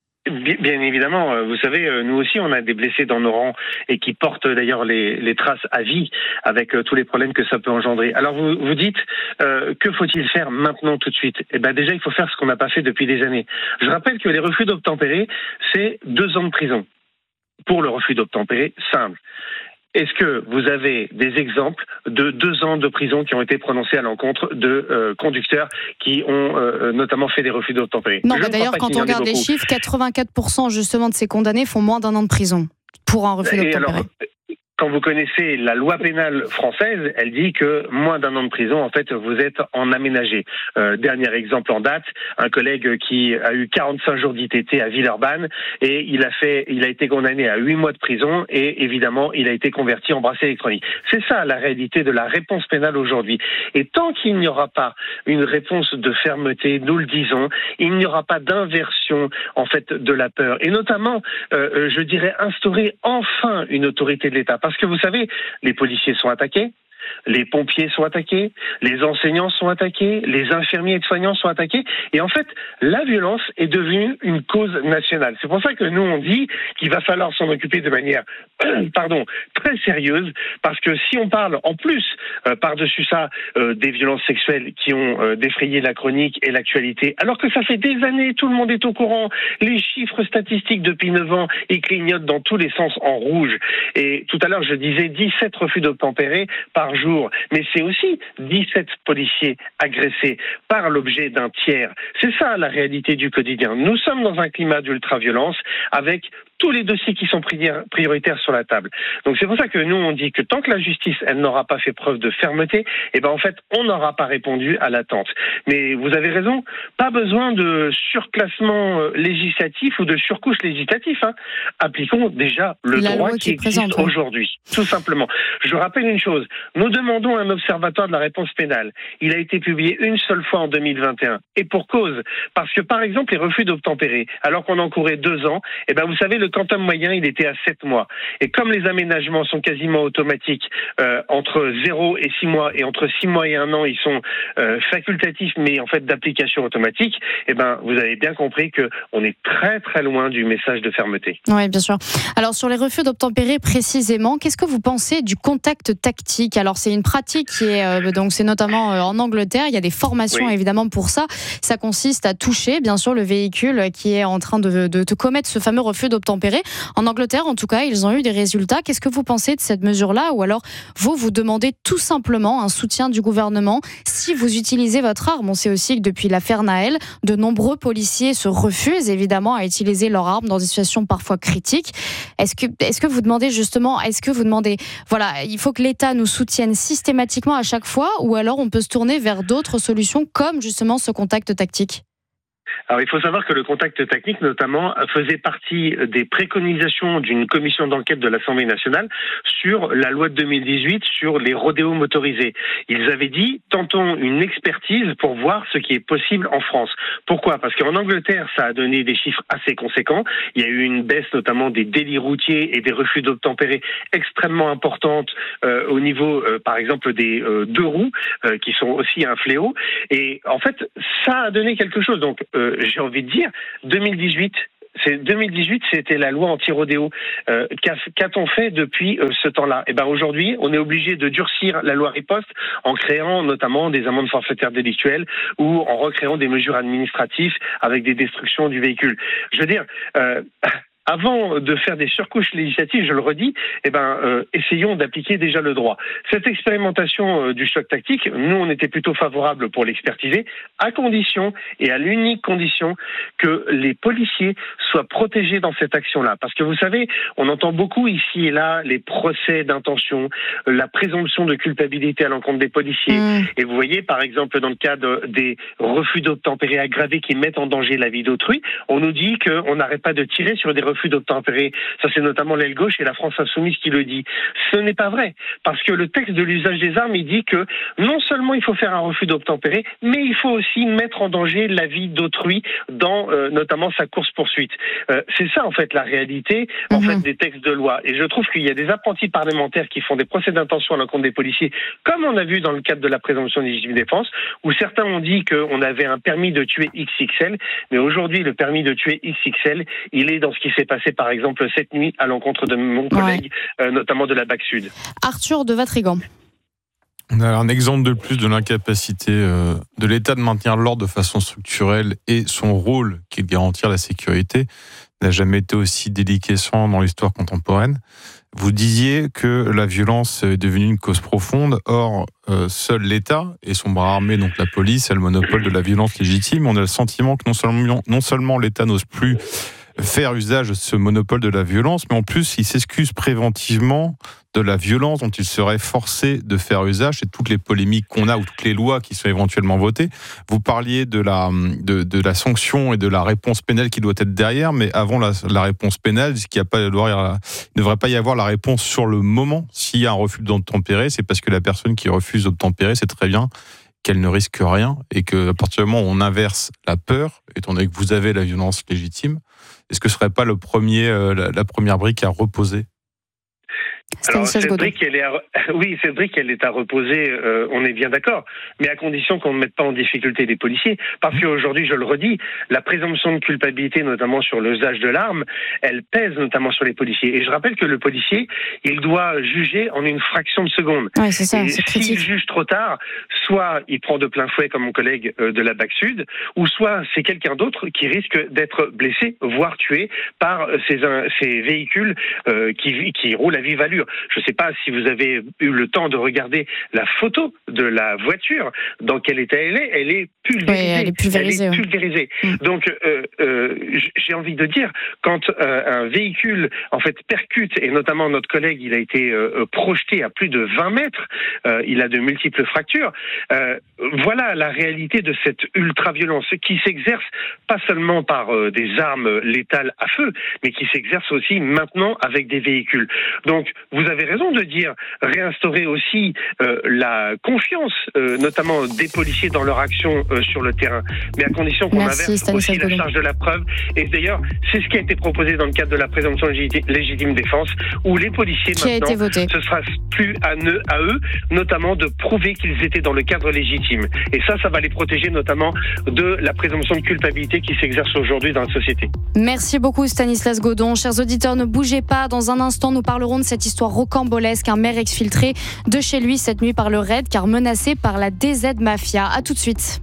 Bien évidemment, vous savez, nous aussi on a des blessés dans nos rangs et qui portent d'ailleurs les, les traces à vie avec tous les problèmes que ça peut engendrer. Alors vous, vous dites, euh, que faut-il faire maintenant tout de suite? Eh ben déjà il faut faire ce qu'on n'a pas fait depuis des années. Je rappelle que les refus d'obtempérer, c'est deux ans de prison pour le refus d'obtempérer simple. Est-ce que vous avez des exemples de deux ans de prison qui ont été prononcés à l'encontre de euh, conducteurs qui ont euh, notamment fait des refus d'obtempérer? Non, bah d'ailleurs, quand on regarde les chiffres, quatre-vingt-quatre pour cent justement de ces condamnés font moins d'un an de prison pour un refus d'obtempérer. Quand vous connaissez la loi pénale française, elle dit que moins d'un an de prison, en fait, vous êtes en aménagé. Euh, dernier exemple en date, un collègue qui a eu quarante-cinq jours d'I T T à Villeurbanne et il a fait, il a été condamné à huit mois de prison et évidemment, il a été converti en bracelet électronique. C'est ça la réalité de la réponse pénale aujourd'hui. Et tant qu'il n'y aura pas une réponse de fermeté, nous le disons, il n'y aura pas d'inversion en fait de la peur. Et notamment, euh, je dirais instaurer enfin une autorité de l'État. Parce que vous savez, les policiers sont attaqués, les pompiers sont attaqués, les enseignants sont attaqués, les infirmiers et soignants sont attaqués. Et en fait, la violence est devenue une cause nationale. C'est pour ça que nous, on dit qu'il va falloir s'en occuper de manière pardon, très sérieuse. Parce que si on parle en plus, euh, par-dessus ça, euh, des violences sexuelles qui ont euh, défrayé la chronique et l'actualité, alors que ça fait des années, tout le monde est au courant, les chiffres statistiques depuis neuf ans, ils clignotent dans tous les sens en rouge. Et tout à l'heure, je disais dix-sept refus d'obtempérer par jour, mais c'est aussi dix-sept policiers agressés par l'objet d'un tiers. C'est ça la réalité du quotidien. Nous sommes dans un climat d'ultra-violence avec tous les dossiers qui sont prioritaires sur la table. Donc c'est pour ça que nous on dit que tant que la justice elle n'aura pas fait preuve de fermeté, eh ben en fait on n'aura pas répondu à l'attente. Mais vous avez raison, pas besoin de surclassement législatif ou de surcouche législative. Hein. Appliquons déjà le la droit qui, qui existe présente, aujourd'hui, tout simplement. Je rappelle une chose, nous demandons un observatoire de la réponse pénale. Il a été publié une seule fois en deux mille vingt et un. Et pour cause, parce que par exemple les refus d'obtempérer, alors qu'on encourait deux ans, eh ben vous savez le quantum moyen, il était à sept mois. Et comme les aménagements sont quasiment automatiques, euh, entre zéro et six mois, et entre six mois et un an, ils sont euh, facultatifs, mais en fait d'application automatique, eh ben, vous avez bien compris qu'on est très très loin du message de fermeté. Oui, bien sûr. Alors sur les refus d'obtempérer précisément, qu'est-ce que vous pensez du contact tactique? Alors c'est une pratique qui est, euh, donc c'est notamment euh, en Angleterre, il y a des formations oui. évidemment pour ça. Ça consiste à toucher bien sûr le véhicule qui est en train de, de, de commettre ce fameux refus d'obtempérer. En Angleterre, en tout cas, ils ont eu des résultats. Qu'est-ce que vous pensez de cette mesure-là? Ou alors, vous, vous demandez tout simplement un soutien du gouvernement si vous utilisez votre arme. On sait aussi que depuis l'affaire Naël, de nombreux policiers se refusent évidemment à utiliser leur arme dans des situations parfois critiques. Est-ce que, est-ce que vous demandez justement, est-ce que vous demandez, voilà, il faut que l'État nous soutienne systématiquement à chaque fois, ou alors on peut se tourner vers d'autres solutions comme justement ce contact tactique? Alors, il faut savoir que le contact tactique, notamment, faisait partie des préconisations d'une commission d'enquête de l'Assemblée nationale sur la loi de deux mille dix-huit sur les rodéos motorisés. Ils avaient dit, tentons une expertise pour voir ce qui est possible en France. Pourquoi? Parce qu'en Angleterre, ça a donné des chiffres assez conséquents. Il y a eu une baisse, notamment, des délits routiers et des refus d'obtempérer extrêmement importante euh, au niveau, euh, par exemple, des euh, deux roues, euh, qui sont aussi un fléau. Et en fait, ça a donné quelque chose. Donc, euh, j'ai envie de dire, deux mille dix-huit, c'est deux mille dix-huit, c'était la loi anti-rodéo. Euh, qu'a, qu'a-t-on fait depuis euh, ce temps-là? Eh ben aujourd'hui, on est obligé de durcir la loi riposte en créant notamment des amendes forfaitaires délictuelles ou en recréant des mesures administratives avec des destructions du véhicule. Je veux dire. Euh, avant de faire des surcouches législatives, je le redis, eh ben, euh, essayons d'appliquer déjà le droit. Cette expérimentation euh, du choc tactique, nous, on était plutôt favorable pour l'expertiser, à condition, et à l'unique condition, que les policiers soient protégés dans cette action-là. Parce que vous savez, on entend beaucoup ici et là les procès d'intention, la présomption de culpabilité à l'encontre des policiers. Mmh. Et vous voyez, par exemple, dans le cadre des refus d'obtempérer aggravés qui mettent en danger la vie d'autrui, on nous dit qu'on n'arrête pas de tirer sur des refus d'obtempérer. Ça, c'est notamment l'aile gauche et la France Insoumise qui le dit. Ce n'est pas vrai. Parce que le texte de l'usage des armes, il dit que non seulement il faut faire un refus d'obtempérer, mais il faut aussi mettre en danger la vie d'autrui dans euh, notamment sa course-poursuite. Euh, c'est ça, en fait, la réalité en mmh. fait, des textes de loi. Et je trouve qu'il y a des apprentis parlementaires qui font des procès d'intention à l'encontre des policiers, comme on a vu dans le cadre de la présomption de légitime défense, où certains ont dit qu'on avait un permis de tuer X X L, mais aujourd'hui, le permis de tuer X X L, il est dans ce qui s'est passé, par exemple, cette nuit à l'encontre de mon collègue, ouais. euh, notamment de la BAC Sud. Arthur de Vatrigan. On a un exemple de plus de l'incapacité euh, de l'État de maintenir l'ordre de façon structurelle, et son rôle, qui est de garantir la sécurité, n'a jamais été aussi déliquescent dans l'histoire contemporaine. Vous disiez que la violence est devenue une cause profonde. Or, euh, seul l'État et son bras armé, donc la police, a le monopole de la violence légitime. On a le sentiment que non seulement, non seulement l'État n'ose plus faire usage de ce monopole de la violence, mais en plus, il s'excuse préventivement de la violence dont il serait forcé de faire usage. C'est toutes les polémiques qu'on a, ou toutes les lois qui sont éventuellement votées. Vous parliez de la, de, de la sanction et de la réponse pénale qui doit être derrière, mais avant la, la réponse pénale, il n'y a pas, il ne devrait pas y avoir la réponse sur le moment. S'il y a un refus d'obtempérer, c'est parce que la personne qui refuse d'obtempérer sait très bien qu'elle ne risque rien, et qu'à partir du moment où on inverse la peur, étant donné que vous avez la violence légitime, est-ce que ce ne serait pas le premier, euh, la, la première brique à reposer ? Alors, cette brique, elle est à... oui, cette brique, elle est à reposer, euh, on est bien d'accord, mais à condition qu'on ne mette pas en difficulté les policiers, parce qu'aujourd'hui, je le redis, la présomption de culpabilité, notamment sur l'usage de l'arme, elle pèse notamment sur les policiers. Et je rappelle que le policier, il doit juger en une fraction de seconde. Ouais, c'est ça, et c'est s'il juge trop tard, soit il prend de plein fouet, comme mon collègue euh, de la BAC Sud, ou soit c'est quelqu'un d'autre qui risque d'être blessé, voire tué par ces, ces véhicules euh, qui, qui roulent à vive allure. Je ne sais pas si vous avez eu le temps de regarder la photo de la voiture, dans quel état elle est. Elle est pulvérisée. Oui, elle est pulvérisée. Elle est pulvérisée. Ouais. Donc, euh, euh, j'ai envie de dire, quand euh, un véhicule, en fait, percute, et notamment notre collègue, il a été euh, projeté à plus de vingt mètres, euh, il a de multiples fractures, euh, voilà la réalité de cette ultra-violence qui s'exerce pas seulement par euh, des armes létales à feu, mais qui s'exerce aussi maintenant avec des véhicules. Donc, vous avez raison de dire réinstaurer aussi euh, la confiance, euh, notamment des policiers dans leur action euh, sur le terrain, mais à condition qu'on Merci, inverse Stanislas aussi la charge de la preuve. Et d'ailleurs, c'est ce qui a été proposé dans le cadre de la présomption légitime, légitime défense, où les policiers qui maintenant, ce sera plus à eux, à eux, notamment de prouver qu'ils étaient dans le cadre légitime. Et ça, ça va les protéger notamment de la présomption de culpabilité qui s'exerce aujourd'hui dans la société. Merci beaucoup Stanislas Godon. Chers auditeurs, ne bougez pas. Dans un instant, nous parlerons de cette histoire rocambolesque. Un maire exfiltré de chez lui cette nuit par le raid car menacé par la D Z Mafia. À tout de suite.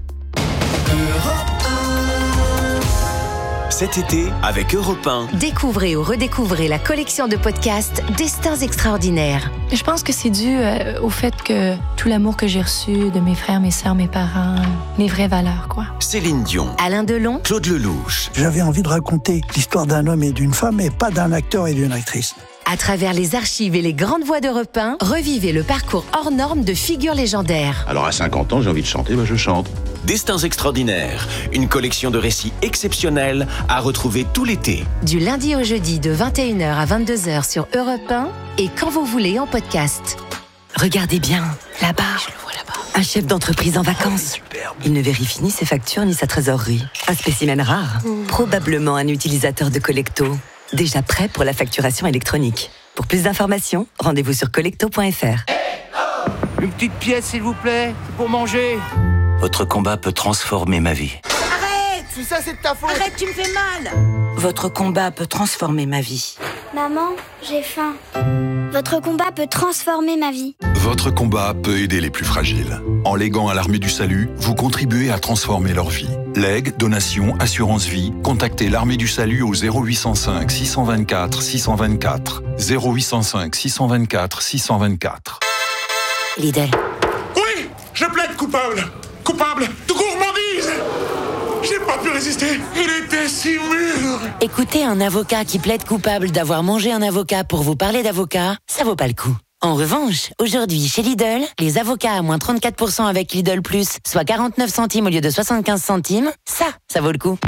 Cet été, avec Europe un. Découvrez ou redécouvrez la collection de podcasts Destins extraordinaires. Je pense que c'est dû euh, au fait que tout l'amour que j'ai reçu de mes frères, mes sœurs, mes parents, les vraies valeurs, quoi. Céline Dion. Alain Delon. Claude Lelouch. J'avais envie de raconter l'histoire d'un homme et d'une femme, et pas d'un acteur et d'une actrice. À travers les archives et les grandes voix d'Europe un, revivez le parcours hors norme de figures légendaires. Alors à cinquante ans, j'ai envie de chanter, ben je chante. Destins extraordinaires, une collection de récits exceptionnels à retrouver tout l'été. Du lundi au jeudi de vingt et une heures à vingt-deux heures sur Europe un et quand vous voulez en podcast. Regardez bien, là-bas. Je le vois là-bas. Un chef d'entreprise en vacances. Il ne vérifie ni ses factures ni sa trésorerie. Un spécimen rare. Mmh. Probablement un utilisateur de Collecto. Déjà prêt pour la facturation électronique. Pour plus d'informations, rendez-vous sur collecto point f r. Une petite pièce, s'il vous plaît, pour manger. Votre combat peut transformer ma vie. Arrête! Tout ça, c'est de ta faute! Arrête, tu me fais mal! Votre combat peut transformer ma vie. Maman, j'ai faim. Votre combat peut transformer ma vie. Votre combat peut aider les plus fragiles. En léguant à l'Armée du Salut, vous contribuez à transformer leur vie. Legs, donations, assurance vie. Contactez l'Armée du Salut au zéro huit cent cinq six cent vingt-quatre six cent vingt-quatre. zéro huit cent cinq six cent vingt-quatre six cent vingt-quatre. Lidl. Oui, je plaide coupable. Coupable de gourmandise. J'ai pas pu résister. Il était si mûr. Écoutez un avocat qui plaide coupable d'avoir mangé un avocat pour vous parler d'avocat, ça vaut pas le coup. En revanche, aujourd'hui, chez Lidl, les avocats à moins trente-quatre pour cent avec Lidl Plus, soit quarante-neuf centimes au lieu de soixante-quinze centimes, ça, ça vaut le coup.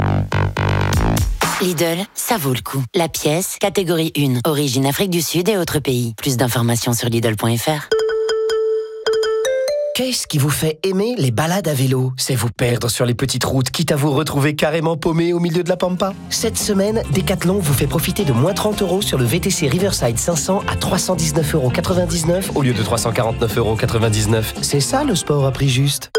Lidl, ça vaut le coup. La pièce, catégorie un, origine Afrique du Sud et autres pays. Plus d'informations sur Lidl point F R. Qu'est-ce qui vous fait aimer les balades à vélo? C'est vous perdre sur les petites routes, quitte à vous retrouver carrément paumé au milieu de la pampa. Cette semaine, Decathlon vous fait profiter de moins trente euros sur le V T C Riverside cinq cents à trois cent dix-neuf euros quatre-vingt-dix-neuf au lieu de trois cent quarante-neuf euros quatre-vingt-dix-neuf. C'est ça le sport à prix juste.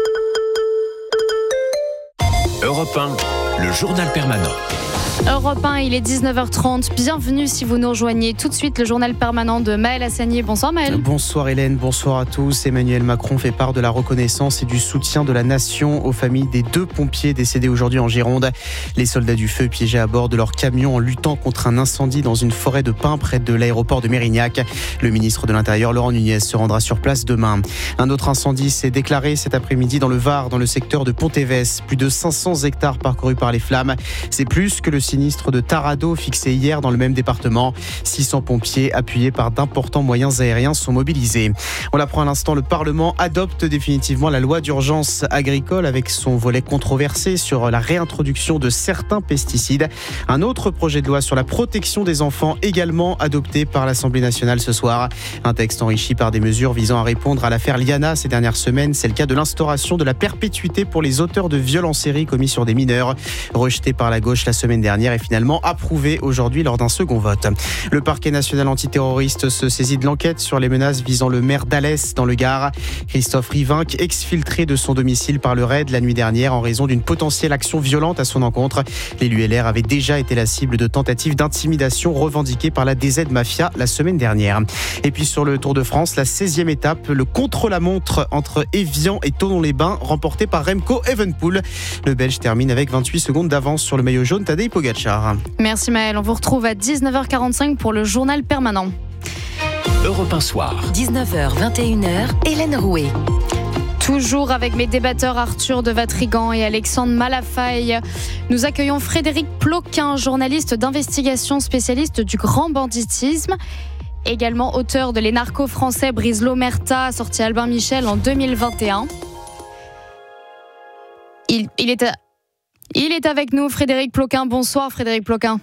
Europe un, le journal permanent. Europe un, il est dix-neuf heures trente. Bienvenue si vous nous rejoignez. Tout de suite, le journal permanent de Maël Hassani. Bonsoir Maël. Bonsoir Hélène, bonsoir à tous. Emmanuel Macron fait part de la reconnaissance et du soutien de la nation aux familles des deux pompiers décédés aujourd'hui en Gironde. Les soldats du feu piégés à bord de leur camion en luttant contre un incendie dans une forêt de pins près de l'aéroport de Mérignac. Le ministre de l'Intérieur, Laurent Nunez, se rendra sur place demain. Un autre incendie s'est déclaré cet après-midi dans le Var, dans le secteur de Pontévès. Plus de cinq cents hectares parcourus par les flammes. C'est plus que le sinistre de Tarado fixé hier dans le même département. six cents pompiers appuyés par d'importants moyens aériens sont mobilisés. On l'apprend à l'instant, le Parlement adopte définitivement la loi d'urgence agricole avec son volet controversé sur la réintroduction de certains pesticides. Un autre projet de loi sur la protection des enfants également adopté par l'Assemblée nationale ce soir. Un texte enrichi par des mesures visant à répondre à l'affaire Liana ces dernières semaines. C'est le cas de l'instauration de la perpétuité pour les auteurs de viols en série commis sur des mineurs. Rejeté par la gauche la semaine dernière et finalement approuvé aujourd'hui lors d'un second vote. Le parquet national antiterroriste se saisit de l'enquête sur les menaces visant le maire d'Alès dans le Gard. Christophe Rivinc, exfiltré de son domicile par le raid la nuit dernière en raison d'une potentielle action violente à son encontre. L'élu L R avait déjà été la cible de tentatives d'intimidation revendiquées par la D Z Mafia la semaine dernière. Et puis sur le Tour de France, la seizième étape, le contre-la-montre entre Évian et Thonon-les-Bains, remporté par Remco Evenepoel. Le Belge termine avec vingt-huit secondes d'avance sur le maillot jaune Tadej Pogacar. Merci Maël, on vous retrouve à dix-neuf heures quarante-cinq pour le journal permanent. Europe un soir. dix-neuf heures vingt et une heures, Hélène Rouet. Toujours avec mes débatteurs Arthur de Vatrigan et Alexandre Malafaille. Nous accueillons Frédéric Ploquin, journaliste d'investigation spécialiste du grand banditisme. Également auteur de Les narcos français brisent l'omerta, sorti Albin Michel en deux mille vingt et un. Il, il, est, à, il est avec nous, Frédéric Ploquin. Bonsoir Frédéric Ploquin.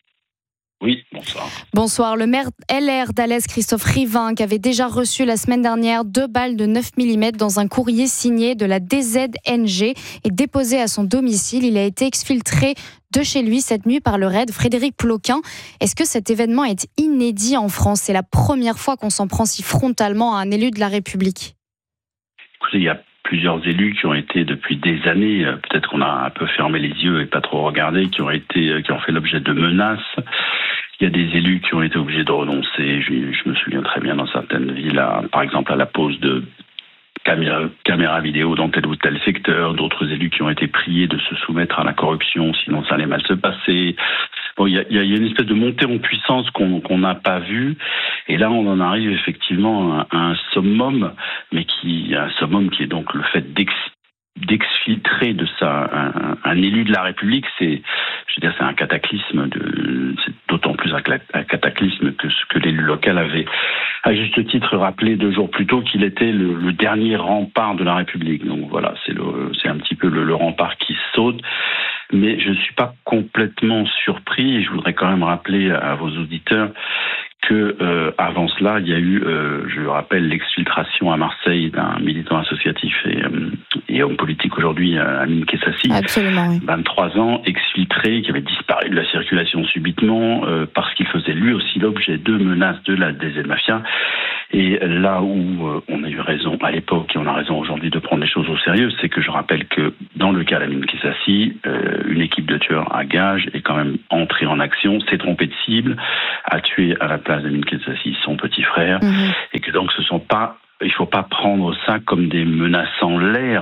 Oui, bonsoir. Bonsoir. Le maire L R d'Alès, Christophe Rivinc, avait déjà reçu la semaine dernière deux balles de neuf millimètres dans un courrier signé de la D Z N G et déposé à son domicile. Il a été exfiltré de chez lui cette nuit par le raid. Frédéric Ploquin, est-ce que cet événement est inédit en France? C'est la première fois qu'on s'en prend si frontalement à un élu de la République. Écoutez, il y a plusieurs élus qui ont été depuis des années, peut-être qu'on a un peu fermé les yeux et pas trop regardé, qui ont été, qui ont fait l'objet de menaces. Il y a des élus qui ont été obligés de renoncer. Je, je me souviens très bien dans certaines villes, à, par exemple à la pose de caméras caméra vidéo dans tel ou tel secteur. D'autres élus qui ont été priés de se soumettre à la corruption, sinon ça allait mal se passer. Bon, il y a, il y a une espèce de montée en puissance qu'on qu'on n'a pas vue. Et là, on en arrive effectivement à un summum, mais qui un summum qui est donc le fait d'ex, d'exfiltrer de ça un, un élu de la République. C'est, je veux dire, c'est un cataclysme. De, c'est d'autant plus un, un cataclysme que ce que l'élu local avait, à juste titre, rappelé deux jours plus tôt qu'il était le, le dernier rempart de la République. Donc voilà, c'est le, c'est un petit peu le, le rempart qui saute. Mais je ne suis pas complètement surpris et je voudrais quand même rappeler à vos auditeurs que euh, avant cela, il y a eu, euh, je le rappelle, l'exfiltration à Marseille d'un militant associatif et, euh, et homme politique aujourd'hui, Amin Kessassi, Absolument, oui. vingt-trois ans, exfiltré, qui avait disparu de la circulation subitement euh, parce qu'il faisait lui aussi l'objet de menaces de la D Z Mafia. Et là où euh, on a eu raison à l'époque et on a raison aujourd'hui de prendre les choses au sérieux, c'est que je rappelle que dans le cas d'Amin Kessassi, euh, une équipe de tueurs à gages est quand même entrée en action, s'est trompée de cible, a tué à la place d'Amin Kessassi son petit frère, mmh. et que donc ce sont pas, il faut pas prendre ça comme des menaces en l'air,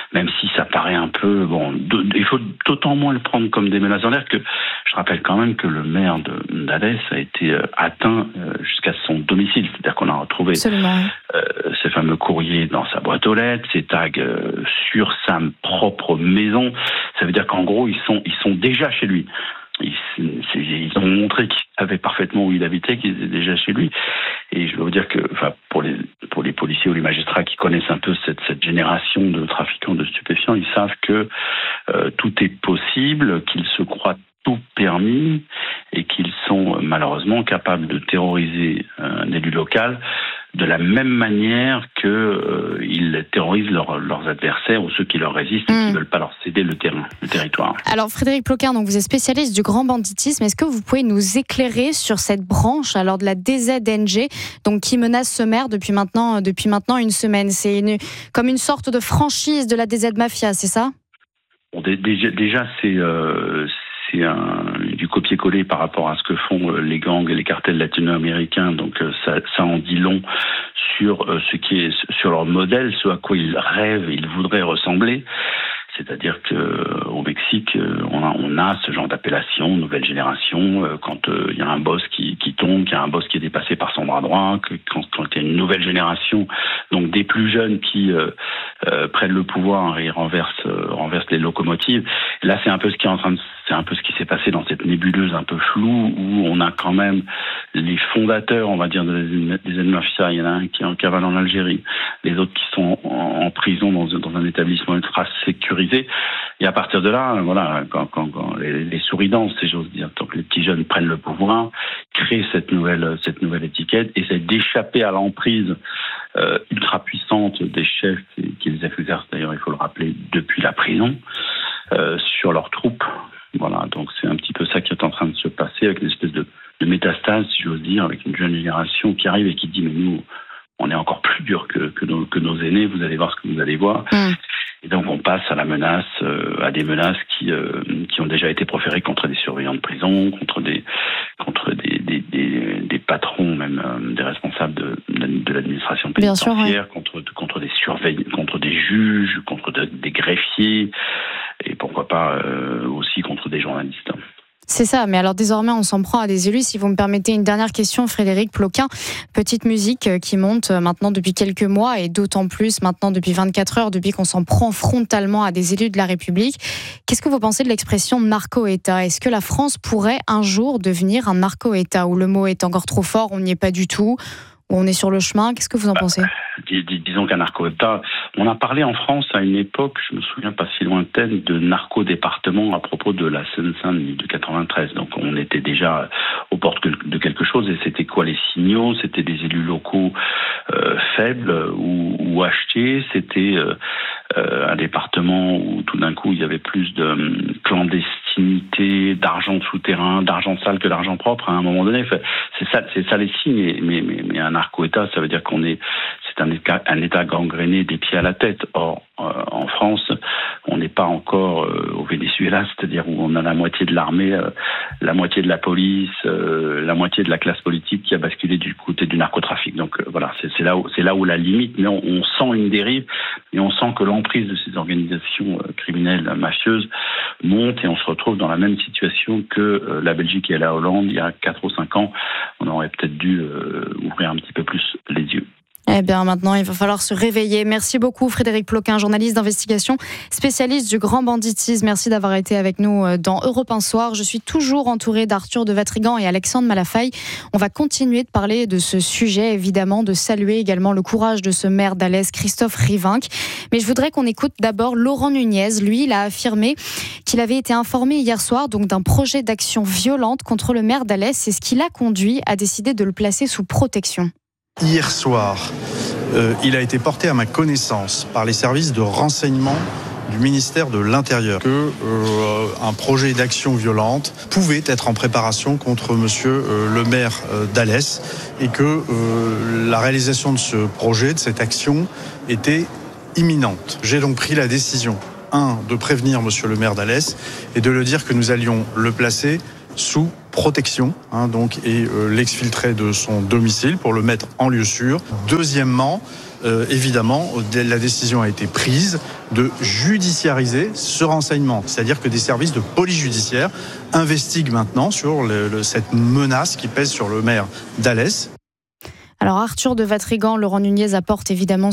même si ça paraît un peu... Bon, de, il faut d'autant moins le prendre comme des menaces en l'air que je rappelle quand même que le maire de d'Alès a été euh, atteint euh, jusqu'à son domicile. C'est-à-dire qu'on a retrouvé euh, ces fameux courriers dans sa boîte aux lettres, ces tags euh, sur sa propre maison. Ça veut dire qu'en gros, ils sont, ils sont déjà chez lui. Ils, ils ont montré qu'ils savaient parfaitement où il habitait, qu'ils étaient déjà chez lui. Et je dois vous dire que, enfin, pour les pour les policiers ou les magistrats qui connaissent un peu cette cette génération de trafiquants de stupéfiants, ils savent que euh, tout est possible, qu'ils se croient tout permis et qu'ils sont malheureusement capables de terroriser un élu local de la même manière qu'ils euh, terrorisent leur, leurs adversaires ou ceux qui leur résistent mmh. et qui ne veulent pas leur céder le terrain, le territoire. Alors Frédéric Ploquin, donc vous êtes spécialiste du grand banditisme. Est-ce que vous pouvez nous éclairer sur cette branche alors de la D Z N G, donc qui menace ce maire depuis maintenant, depuis maintenant une semaine? C'est une, comme une sorte de franchise de la D Z Mafia, c'est ça? Bon, déjà, déjà c'est... Euh, C'est un, du copier-coller par rapport à ce que font les gangs et les cartels latino-américains. Donc ça, ça en dit long sur ce qui est sur leur modèle, ce à quoi ils rêvent, ils voudraient ressembler. C'est-à-dire qu'au Mexique, on a, on a ce genre d'appellation, nouvelle génération, quand il y a un boss qui, qui tombe, qu'il y a un boss qui est dépassé par son bras droit, que, quand, quand il y a une nouvelle génération, donc des plus jeunes qui euh, euh, prennent le pouvoir et renversent, euh, renversent les locomotives. Là, c'est un peu ce qui est en train de, c'est un peu ce qui s'est passé dans cette nébuleuse un peu floue où on a quand même les fondateurs, on va dire, des Z-Mafia. Il y en a un qui est en cavale en Algérie, les autres qui sont en, en prison dans, dans un établissement ultra sécurisé. Et à partir de là, voilà, quand, quand, quand les, les souris dansent, si j'ose dire, donc les petits jeunes prennent le pouvoir, créent cette nouvelle, cette nouvelle étiquette, essaient d'échapper à l'emprise euh, ultra puissante des chefs qui les exercent, d'ailleurs, il faut le rappeler, depuis la prison, euh, sur leurs troupes. Voilà, donc c'est un petit peu ça qui est en train de se passer avec une espèce de, de métastase, si j'ose dire, avec une jeune génération qui arrive et qui dit, mais nous, on est encore plus dur que, que, nos, que nos aînés, vous allez voir ce que vous allez voir. Mmh. Et donc on passe à la menace, euh, à des menaces qui euh, qui ont déjà été proférées contre des surveillants de prison, contre des contre des des, des, des patrons, même euh, des responsables de, de l'administration pénitentiaire, ouais. contre contre des surveillants, contre des juges, contre de, des greffiers, et pourquoi pas euh, aussi contre des journalistes. C'est ça, mais alors désormais on s'en prend à des élus. Si vous me permettez une dernière question, Frédéric Ploquin, petite musique qui monte maintenant depuis quelques mois et d'autant plus maintenant depuis vingt-quatre heures, depuis qu'on s'en prend frontalement à des élus de la République. Qu'est-ce que vous pensez de l'expression narco-État? Est-ce que la France pourrait un jour devenir un narco-État où le mot est encore trop fort, on n'y est pas du tout, où on est sur le chemin? Qu'est-ce que vous en pensez? Dis, dis, disons qu'un narco-État, on a parlé en France à une époque, je me souviens pas si lointaine, de narco-département à propos de la Seine-Saint-Denis de quatre-vingt-treize. Donc on était déjà aux portes de quelque chose. Et c'était quoi les signaux? C'était des élus locaux euh, faibles ou, ou achetés. C'était euh, euh, un département où tout d'un coup il y avait plus de euh, clandestinité, d'argent souterrain, d'argent sale que d'argent propre à un moment donné. C'est ça, c'est ça les signes. Mais, mais, mais un narco-État, ça veut dire qu'on est, c'est un État, un État gangréné des pieds à la tête. Or, euh, en France, on n'est pas encore euh, au Venezuela, c'est-à-dire où on a la moitié de l'armée, euh, la moitié de la police, euh, la moitié de la classe politique qui a basculé du côté du narcotrafic. Donc euh, voilà, c'est, c'est là où c'est là où la limite. Mais on, on sent une dérive et on sent que l'emprise de ces organisations euh, criminelles mafieuses monte et on se retrouve dans la même situation que euh, la Belgique et la Hollande il y a quatre ou cinq ans. On aurait peut-être dû euh, ouvrir un petit peu plus les yeux. Eh bien, maintenant, il va falloir se réveiller. Merci beaucoup, Frédéric Ploquin, journaliste d'investigation, spécialiste du grand banditisme. Merci d'avoir été avec nous dans Europe un Soir. Je suis toujours entourée d'Arthur de Vatrigan et Alexandre Malafaille. On va continuer de parler de ce sujet, évidemment, de saluer également le courage de ce maire d'Alès, Christophe Rivinc. Mais je voudrais qu'on écoute d'abord Laurent Nunez. Lui, il a affirmé qu'il avait été informé hier soir donc d'un projet d'action violente contre le maire d'Alès. C'est ce qui l'a conduit à décider de le placer sous protection. Hier soir, euh, il a été porté à ma connaissance par les services de renseignement du ministère de l'Intérieur que euh, un projet d'action violente pouvait être en préparation contre monsieur euh, le maire euh, d'Alès et que euh, la réalisation de ce projet, de cette action, était imminente. J'ai donc pris la décision, un, de prévenir monsieur le maire d'Alès et de le dire que nous allions le placer sous protection, hein, donc, et euh, l'exfiltrer de son domicile pour le mettre en lieu sûr. Deuxièmement, euh, évidemment, la décision a été prise de judiciariser ce renseignement. C'est-à-dire que des services de police judiciaire investiguent maintenant sur le, le, cette menace qui pèse sur le maire d'Alès. Alors Arthur de Vatrigan, Laurent Nunez apporte évidemment